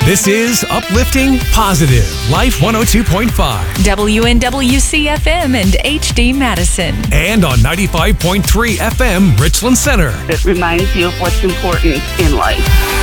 This is Uplifting Positive Life 102.5 WNWC-FM and HD Madison. and on 95.3 FM Richland Center. That reminds you of what's important in life.